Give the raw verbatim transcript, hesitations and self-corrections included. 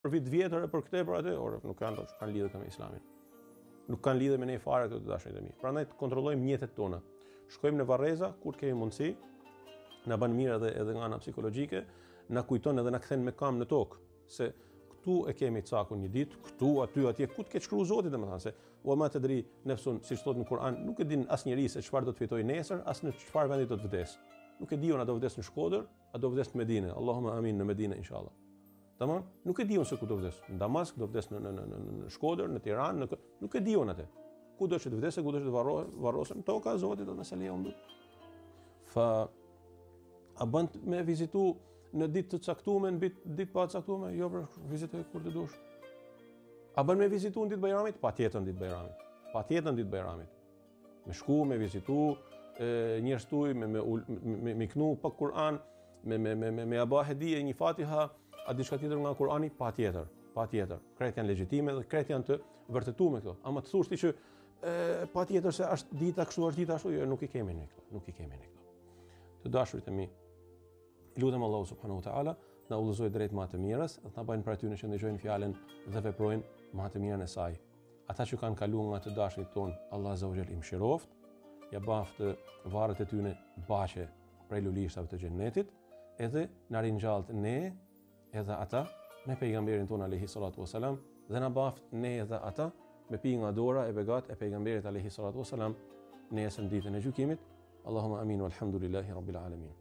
për vit vjetër për këtë për atë, or nuk kanë kanë lidhje me Islamin. Nuk kanë lidhje me ne fare këto të dashurit e mi. Prandaj kontrollojmë mjetet tona. Shkojmë në Varreza kur kemi mundësi, na bën mirë edhe edhe nga ana psikologjike, na kujton edhe na kthen me kam në tokë, se këtu e kemi cakun një ditë, këtu aty atje ku të ketë shkruar Zoti, domethënë se wa ma tadri nafsun, siç thotë në Kur'an, nuk e din asnjëri se çfarë do të fitojë nesër, as në çfarë vendi do të vdes. Nuk e diun a do vdes në Shkodër, a do vdes në Medinë. Allahumma amin në Medinë inshallah. Tamam? Nuk e diun se ku do vdes. Në Damask do vdes në në në në Shkodër, në Tiranë, në nuk e diun atë. Ku do të vdesë, ku do të varrohen, varrosen toka e Zotit do të lejon. Fa a bën me vizitu në ditë të caktuar, në ditë pa caktuar, jo për vizitoj kur të dush. A bën me vizitu në ditë Bajramit? Patjetër në ditë Bajramit. Patjetër në ditë Bajramit. Me shku, me vizitu, njerëz tuaj, me me me me knu pa Kur'an, me me me me aba hedije një Fatiha, a diçka tjetër nga Kur'ani? Patjetër, patjetër. Krejt janë legjitime dhe krejt janë të vërtetuar me këto. Ama të thosh ti që patjetër se është dita kështu, është dita ashtu, jo, nuk i kemi ne këto, nuk i kemi ne këto. Të dashurit e mi, lutem Allahu subhanahu wa taala na udhëzoj drejt më të mirës, dhe na bëjnë për aty në që ndëgjojnë fjalën dhe veprojnë më të mirën e saj. Ata që kanë kaluar nga të dashurit ton, Allah azza wa jall i mëshiroft, ja baft varret e tyre baqe prej lulishtave të xhennetit, edhe na ringjallët ne edhe ata me pejgamberin ton alayhi salatu wasalam, dhe na baft ne edhe ata me pi nga dora e begat e pejgamberit alayhi salatu wasalam nesër ditën e gjykimit. Allahumma amin walhamdulillahi rabbil alamin.